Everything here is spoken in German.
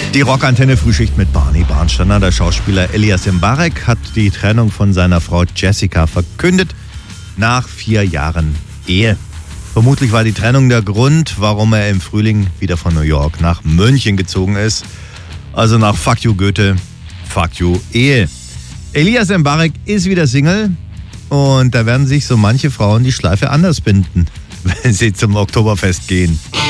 Die Rockantenne Frühschicht mit Barney Barnsteiner. Der Schauspieler Elias Mbarek hat die Trennung von seiner Frau Jessica verkündet nach 4 Jahren Ehe. Vermutlich war die Trennung der Grund, warum er im Frühling wieder von New York nach München gezogen ist. Also nach Fuck you Goethe, Fuck you Ehe. Elias Mbarek ist wieder Single und da werden sich so manche Frauen die Schleife anders binden, wenn sie zum Oktoberfest gehen.